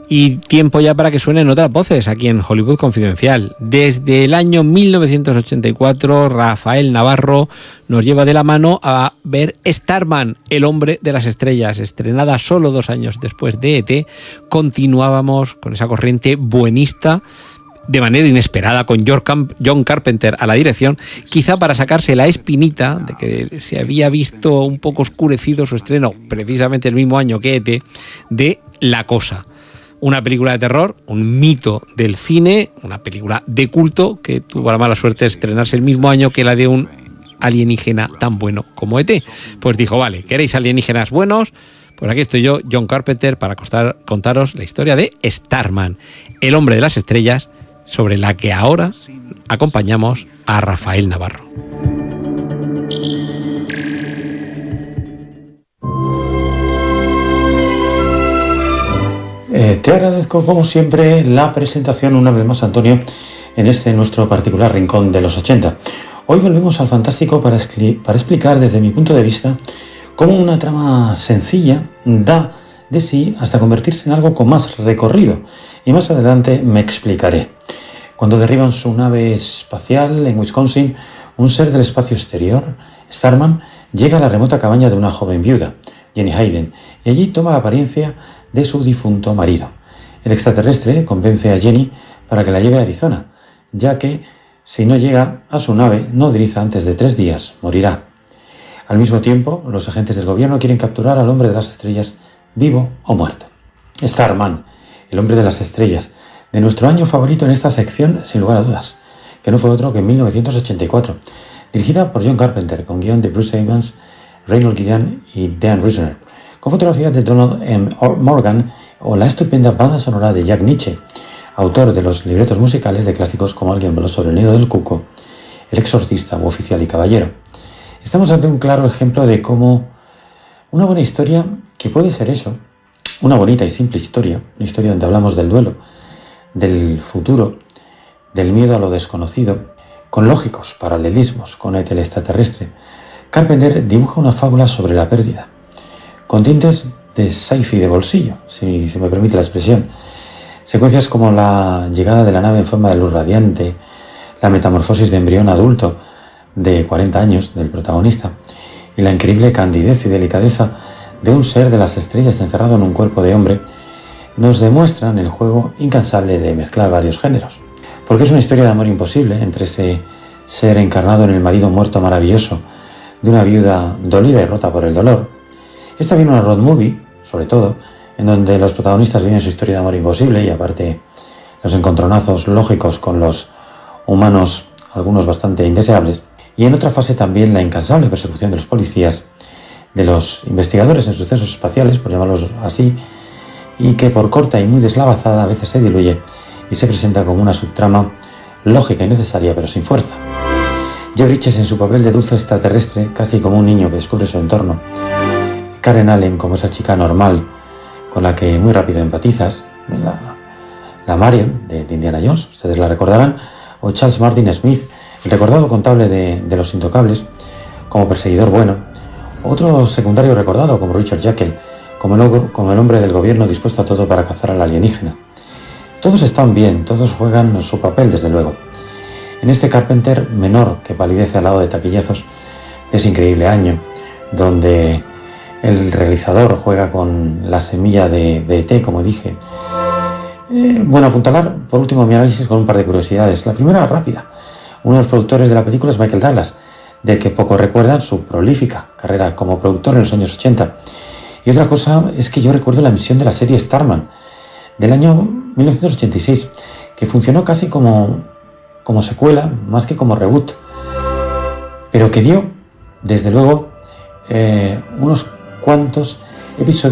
Y tiempo ya para que suenen otras voces aquí en Hollywood Confidencial. Desde el año 1984, Rafael Navarro nos lleva de la mano a ver Starman, el hombre de las estrellas. Estrenada solo 2 años después de E.T., continuábamos con esa corriente buenista de manera inesperada, con John Carpenter a la dirección, quizá para sacarse la espinita de que se había visto un poco oscurecido su estreno, precisamente el mismo año que E.T., de La Cosa. Una película de terror, un mito del cine, una película de culto que tuvo la mala suerte de estrenarse el mismo año que la de un alienígena tan bueno como E.T. Pues dijo, vale, ¿queréis alienígenas buenos? Pues aquí estoy yo, John Carpenter, para contaros la historia de Starman, el hombre de las estrellas, sobre la que ahora acompañamos a Rafael Navarro. Te agradezco, como siempre, la presentación una vez más, Antonio, en este nuestro particular rincón de los 80. Hoy volvemos al fantástico para explicar desde mi punto de vista cómo una trama sencilla da de sí hasta convertirse en algo con más recorrido. Y más adelante me explicaré. Cuando derriban su nave espacial en Wisconsin, un ser del espacio exterior, Starman, llega a la remota cabaña de una joven viuda, Jenny Hayden, y allí toma la apariencia de su difunto marido. El extraterrestre convence a Jenny para que la lleve a Arizona, ya que si no llega a su nave nodriza antes de 3 días, morirá. Al mismo tiempo, los agentes del gobierno quieren capturar al hombre de las estrellas, vivo o muerto. Starman, el hombre de las estrellas, de nuestro año favorito en esta sección, sin lugar a dudas, que no fue otro que en 1984, dirigida por John Carpenter, con guión de Bruce Evans, Reynold Gillian y Dan Risner, con fotografía de Donald M. Morgan o la estupenda banda sonora de Jack Nitzsche, autor de los libretos musicales de clásicos como Alguien voló sobre el nido del cuco, El exorcista o Oficial y Caballero. Estamos ante un claro ejemplo de cómo una buena historia, que puede ser eso, una bonita y simple historia, una historia donde hablamos del duelo, del futuro, del miedo a lo desconocido, con lógicos paralelismos con el extraterrestre, Carpenter dibuja una fábula sobre la pérdida, con tintes de sci-fi de bolsillo, si se me permite la expresión. Secuencias como la llegada de la nave en forma de luz radiante, la metamorfosis de embrión adulto de 40 años del protagonista y la increíble candidez y delicadeza de un ser de las estrellas encerrado en un cuerpo de hombre nos demuestran el juego incansable de mezclar varios géneros. Porque es una historia de amor imposible entre ese ser encarnado en el marido muerto maravilloso de una viuda dolida y rota por el dolor. Es también una road movie, sobre todo, en donde los protagonistas viven su historia de amor imposible y aparte los encontronazos lógicos con los humanos, algunos bastante indeseables. Y en otra fase también la incansable persecución de los policías, de los investigadores en sucesos espaciales, por llamarlos así, y que por corta y muy deslavazada a veces se diluye y se presenta como una subtrama lógica y necesaria pero sin fuerza. Jeff Bridges en su papel de dulce extraterrestre, casi como un niño que descubre su entorno. Karen Allen como esa chica normal con la que muy rápido empatizas, la Marion de Indiana Jones, ustedes la recordarán, o Charles Martin Smith, el recordado contable de Los Intocables, como perseguidor bueno, otro secundario recordado como Richard Jekyll, como el hombre del gobierno dispuesto a todo para cazar al alienígena. Todos están bien, todos juegan su papel desde luego. En este Carpenter menor que palidece al lado de taquillazos de ese increíble año, donde el realizador juega con la semilla de E.T., como dije. Bueno, apuntalar por último mi análisis con un par de curiosidades. La primera, rápida. Uno de los productores de la película es Michael Douglas, del que pocos recuerdan su prolífica carrera como productor en los años 80. Y otra cosa es que yo recuerdo la emisión de la serie Starman, del año 1986, que funcionó casi como secuela, más que como reboot, pero que dio, desde luego, unos cuantos episodios